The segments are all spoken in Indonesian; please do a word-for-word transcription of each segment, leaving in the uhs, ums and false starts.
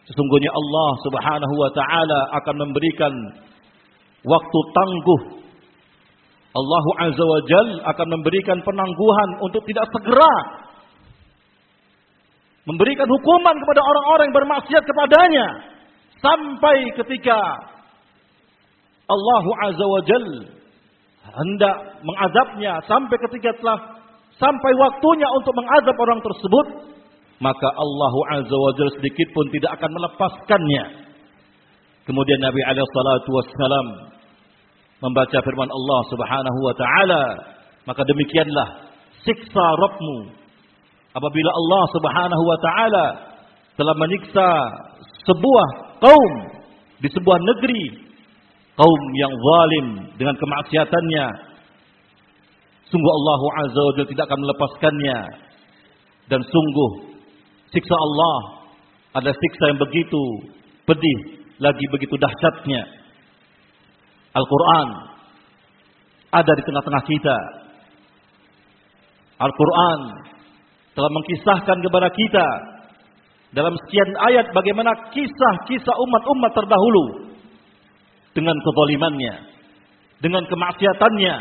Sesungguhnya Allah Subhanahu wa taala akan memberikan waktu tangguh. Allah Azza wa Jalla akan memberikan penangguhan untuk tidak segera memberikan hukuman kepada orang-orang yang bermaksiat kepadanya sampai ketika Allah Azza wa Jalla hendak mengazabnya, sampai ketika telah sampai waktunya untuk mengazab orang tersebut, maka Allah Azza wa Jalla sedikit pun tidak akan melepaskannya. Kemudian Nabi alaihi salatu wassalam membaca firman Allah Subhanahu wa taala, maka demikianlah siksa Rabbmu apabila Allah Subhanahu wa taala telah menyiksa sebuah kaum di sebuah negeri, kaum yang zalim dengan kemaksiatannya. Sungguh Allah Azza wa Jalla tidak akan melepaskannya, dan sungguh siksa Allah adalah siksa yang begitu pedih, lagi begitu dahsyatnya. Al-Quran ada di tengah-tengah kita. Al-Quran telah mengkisahkan kepada kita dalam sekian ayat bagaimana kisah-kisah umat-umat terdahulu dengan kezalimannya, dengan kemaksiatannya.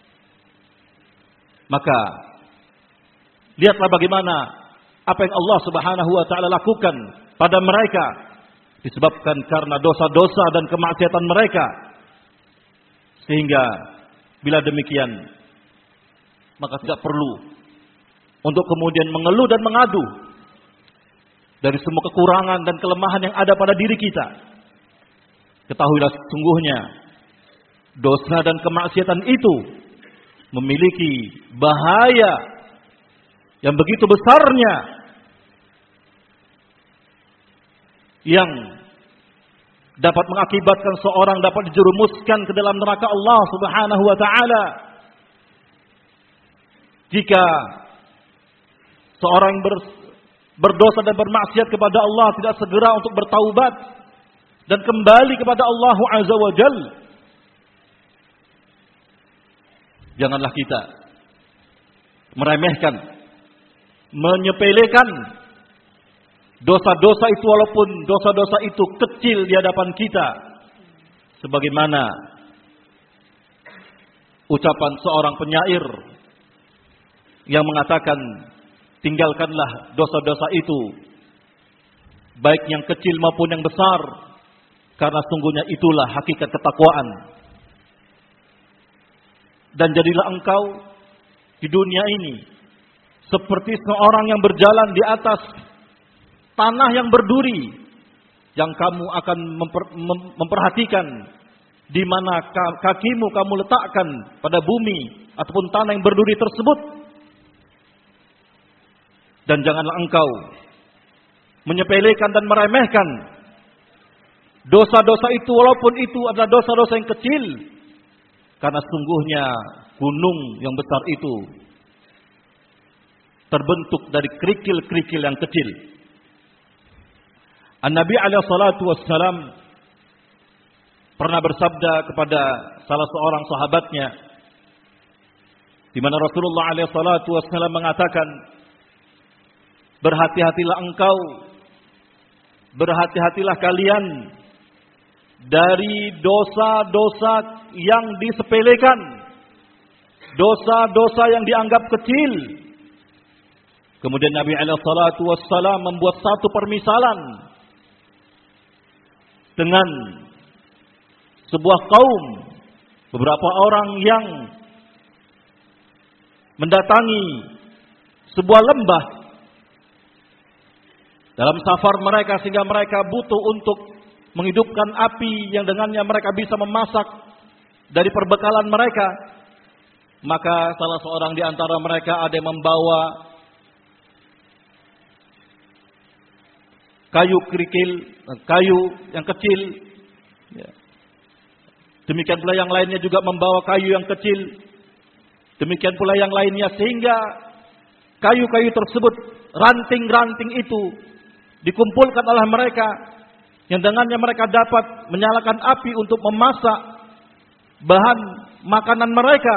Maka lihatlah bagaimana apa yang Allah Subhanahu wa taala lakukan pada mereka disebabkan karena dosa-dosa dan kemaksiatan mereka. Sehingga bila demikian, maka tidak perlu untuk kemudian mengeluh dan mengadu dari semua kekurangan dan kelemahan yang ada pada diri kita. Ketahuilah sesungguhnya dosa dan kemaksiatan itu memiliki bahaya yang begitu besarnya, yang dapat mengakibatkan seorang dapat dijerumuskan ke dalam neraka Allah Subhanahu wa taala. Jika seorang ber, berdosa dan bermaksiat kepada Allah tidak segera untuk bertaubat dan kembali kepada Allah Azza wa Jalla, janganlah kita meremehkan, menyepelekan dosa-dosa itu, walaupun dosa-dosa itu kecil di hadapan kita. Sebagaimana ucapan seorang penyair yang mengatakan, tinggalkanlah dosa-dosa itu, baik yang kecil maupun yang besar, karena sungguhnya itulah hakikat ketakwaan. Dan jadilah engkau di dunia ini seperti seorang yang berjalan di atas tanah yang berduri, yang kamu akan memper, mem, memperhatikan di mana kakimu kamu letakkan pada bumi ataupun tanah yang berduri tersebut. Dan janganlah engkau menyepelekan dan meremehkan dosa-dosa itu, walaupun itu adalah dosa-dosa yang kecil, karena sungguhnya gunung yang besar itu terbentuk dari kerikil-kerikil yang kecil. An-Nabi alaihi salatu wassalam pernah bersabda kepada salah seorang sahabatnya, di mana Rasulullah alaihi salatu wassalam mengatakan, berhati-hatilah engkau, berhati-hatilah kalian dari dosa-dosa yang disepelekan, dosa-dosa yang dianggap kecil. Kemudian Nabi alaihi salatu wassalam membuat satu permisalan dengan sebuah kaum, beberapa orang yang mendatangi sebuah lembah dalam safar mereka, sehingga mereka butuh untuk menghidupkan api yang dengannya mereka bisa memasak dari perbekalan mereka. Maka salah seorang di antara mereka ada yang membawa kayu kerikil, kayu yang kecil. Demikian pula yang lainnya juga membawa kayu yang kecil. Demikian pula yang lainnya, sehingga kayu-kayu tersebut, ranting-ranting itu dikumpulkan oleh mereka, yang dengannya mereka dapat menyalakan api untuk memasak bahan makanan mereka.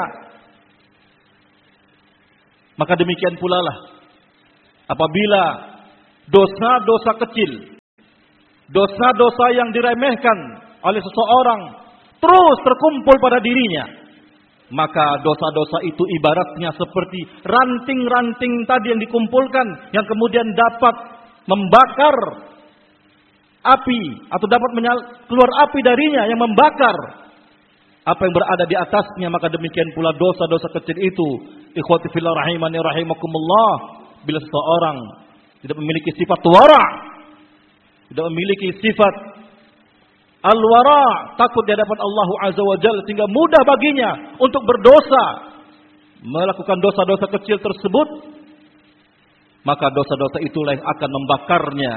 Maka demikian pula lah apabila dosa-dosa kecil dosa-dosa yang diremehkan oleh seseorang terus terkumpul pada dirinya, maka dosa-dosa itu ibaratnya seperti ranting-ranting tadi yang dikumpulkan, yang kemudian dapat membakar api atau dapat keluar api darinya yang membakar apa yang berada di atasnya. Maka demikian pula dosa-dosa kecil itu, ikhwati fillah rahimani rahimakumullah, bila seseorang tidak memiliki sifat wara, tidak memiliki sifat al-wara, takut di hadapan Allah Azza wa Jalla, sehingga mudah baginya untuk berdosa, melakukan dosa-dosa kecil tersebut, maka dosa-dosa itulah yang akan membakarnya.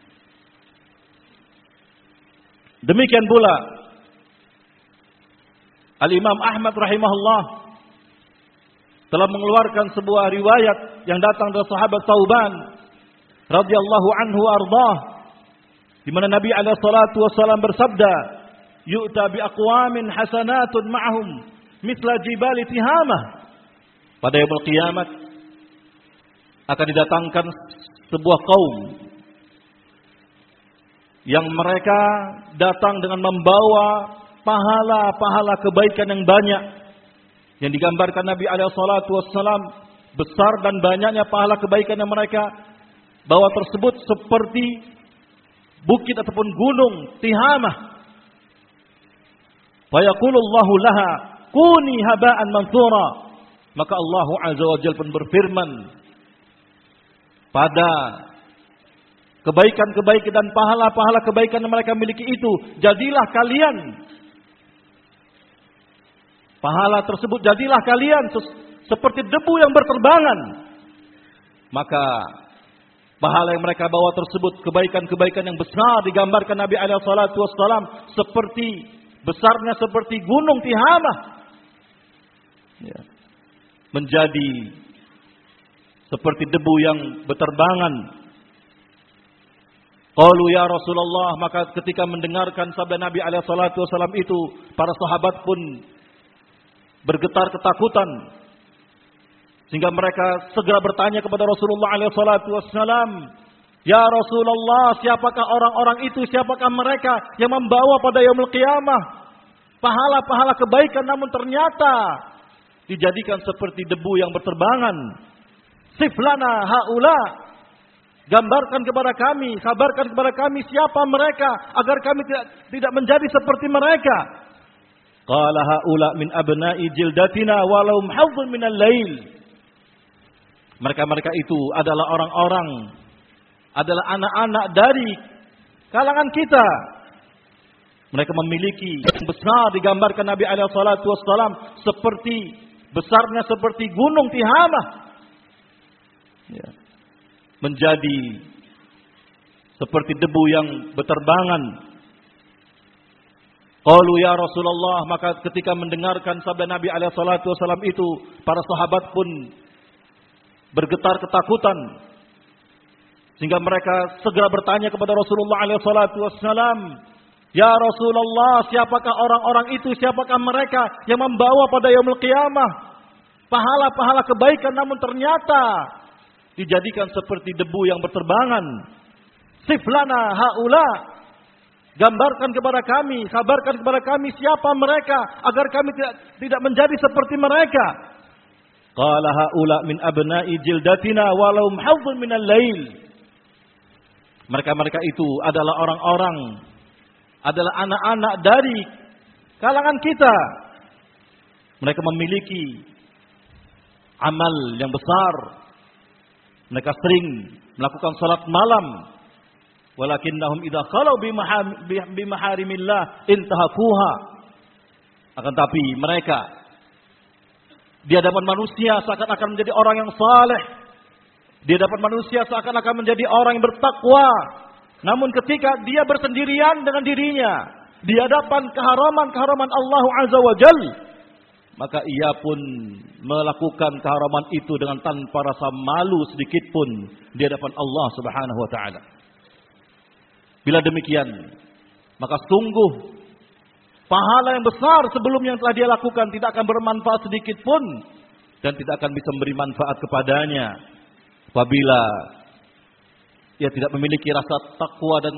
Demikian pula Al-Imam Ahmad rahimahullah telah mengeluarkan sebuah riwayat yang datang dari sahabat Thauban radhiyallahu anhu ardah, di mana Nabi alaihi salatu wasallam bersabda, "Yu'ta bi aqwamin hasanatun ma'hum mithla jibali Tihamah." Pada yaumul kiamat akan didatangkan sebuah kaum yang mereka datang dengan membawa pahala-pahala kebaikan yang banyak, yang digambarkan Nabi alaihi salatu wasallam besar dan banyaknya pahala kebaikan yang mereka bawa tersebut seperti bukit ataupun gunung Tihamah. Fa yaqulullahu laha kuni haba'an mansura. Maka Allah Azza wa Jalla pun berfirman pada kebaikan-kebaikan dan pahala-pahala kebaikan yang mereka miliki itu, jadilah kalian pahala tersebut, jadilah kalian seperti debu yang berterbangan. Maka pahala yang mereka bawa tersebut, kebaikan-kebaikan yang besar, digambarkan Nabi alaihi salatu wassalam seperti besarnya seperti gunung Tihamah, ya, menjadi seperti debu yang berterbangan. Qalu ya Rasulullah, maka ketika mendengarkan sabda Nabi alaihi salatu wasallam itu, para sahabat pun bergetar ketakutan, sehingga mereka segera bertanya kepada Rasulullah alaihi salatu wasallam, "Ya Rasulullah, siapakah orang-orang itu? Siapakah mereka yang membawa pada yaumul qiyamah pahala-pahala kebaikan, namun ternyata dijadikan seperti debu yang berterbangan? Siflana haula." Gambarkan kepada kami, kabarkan kepada kami siapa mereka agar kami tidak tidak menjadi seperti mereka. Qala haula min abna'i jildatina walau hadzun minal lail. Mereka-mereka itu adalah orang-orang, adalah anak-anak dari kalangan kita. Mereka memiliki yang besar, digambarkan Nabi alaihi salatu wassalam seperti besarnya seperti gunung Tihamah, ya, menjadi seperti debu yang berterbangan. Qalu ya Rasulullah, maka ketika mendengarkan sabda Nabi alaihi salatu wasallam itu, para sahabat pun bergetar ketakutan, sehingga mereka segera bertanya kepada Rasulullah alaihi salatu wasallam, "Ya Rasulullah, siapakah orang-orang itu? Siapakah mereka yang membawa pada yaumul qiyamah pahala-pahala kebaikan, namun ternyata dijadikan seperti debu yang berterbangan? Siflana haula." Gambarkan kepada kami, kabarkan kepada kami siapa mereka agar kami tidak tidak menjadi seperti mereka. Qala haula min abna'i jildatina walau hadzun minal lail. Mereka-mereka itu adalah orang-orang, adalah anak-anak dari kalangan kita. Mereka memiliki amal yang besar. Mereka sering melakukan salat malam. Walakinnahum idza khalau bimaharimillah intahakuha. Akan tapi mereka di hadapan manusia seakan-akan menjadi orang yang saleh. Di hadapan manusia seakan-akan menjadi orang yang bertakwa. Namun ketika dia bersendirian dengan dirinya di hadapan keharaman-keharaman Allah Azza wa Jalla, maka ia pun melakukan keharaman itu dengan tanpa rasa malu sedikit pun di hadapan Allah Subhanahu wa taala. Bila demikian, maka sungguh pahala yang besar sebelum yang telah dia lakukan tidak akan bermanfaat sedikit pun, dan tidak akan bisa memberi manfaat kepadanya apabila ia tidak memiliki rasa takwa dan